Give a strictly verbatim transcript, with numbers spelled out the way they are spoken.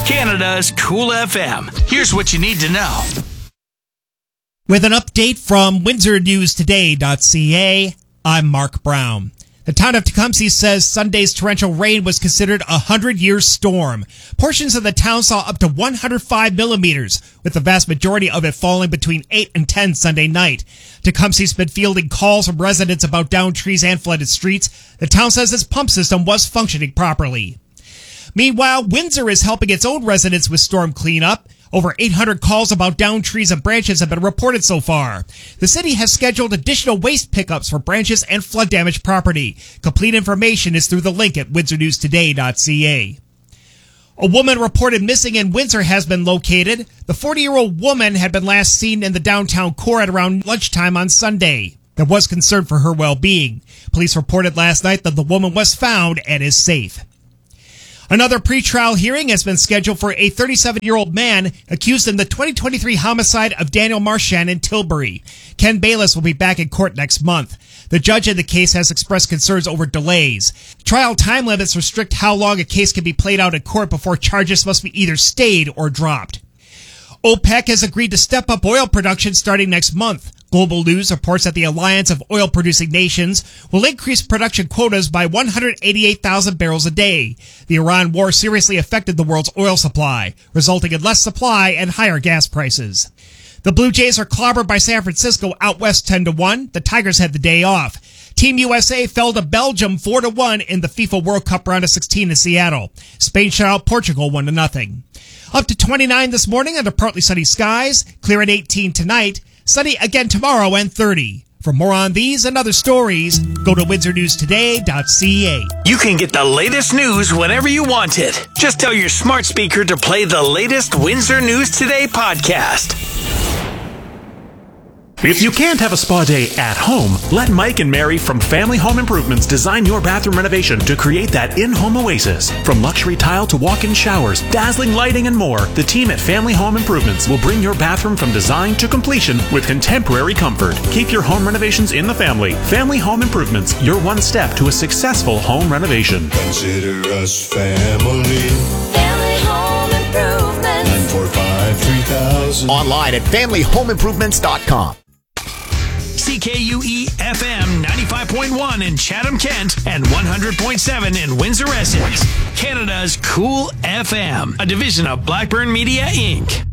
Canada's Cool F M. Here's what you need to know. With an update from Windsor News Today dot C A, I'm Mark Brown. The town of Tecumseh says Sunday's torrential rain was considered a hundred-year storm. Portions of the town saw up to one hundred five millimeters, with the vast majority of it falling between eight and ten Sunday night. Tecumseh's been fielding calls from residents about downed trees and flooded streets. The town says its pump system was functioning properly. Meanwhile, Windsor is helping its own residents with storm cleanup. Over eight hundred calls about downed trees and branches have been reported so far. The city has scheduled additional waste pickups for branches and flood-damaged property. Complete information is through the link at Windsor News Today dot C A. A woman reported missing in Windsor has been located. The forty-year-old woman had been last seen in the downtown core at around lunchtime on Sunday. There was concern for her well-being. Police reported last night that the woman was found and is safe. Another pretrial hearing has been scheduled for a thirty-seven-year-old man accused in the twenty twenty-three homicide of Daniel Marchand in Tilbury. Ken Bayless will be back in court next month. The judge in the case has expressed concerns over delays. Trial time limits restrict how long a case can be played out in court before charges must be either stayed or dropped. OPEC has agreed to step up oil production starting next month. Global News reports that the Alliance of Oil-Producing Nations will increase production quotas by one hundred eighty-eight thousand barrels a day. The Iran war seriously affected the world's oil supply, resulting in less supply and higher gas prices. The Blue Jays are clobbered by San Francisco out west ten to one. The Tigers had the day off. Team U S A fell to Belgium four to one in the FIFA World Cup round of sixteen in Seattle. Spain shut out Portugal one to nothing. Up to twenty-nine this morning under partly sunny skies. Clear at eighteen tonight. Sunny again tomorrow and thirty. For more on these and other stories, go to Windsor News Today dot C A. You can get the latest news whenever you want it. Just tell your smart speaker to play the latest Windsor News Today podcast. If you can't have a spa day at home, let Mike and Mary from Family Home Improvements design your bathroom renovation to create that in-home oasis. From luxury tile to walk-in showers, dazzling lighting, and more, the team at Family Home Improvements will bring your bathroom from design to completion with contemporary comfort. Keep your home renovations in the family. Family Home Improvements, your one step to a successful home renovation. Consider us family. Family Home Improvements. nine four five, three thousand. Online at family home improvements dot com. C K U E F M ninety-five point one in Chatham-Kent and one hundred point seven in Windsor-Essex. Canada's Cool F M, a division of Blackburn Media, Incorporated.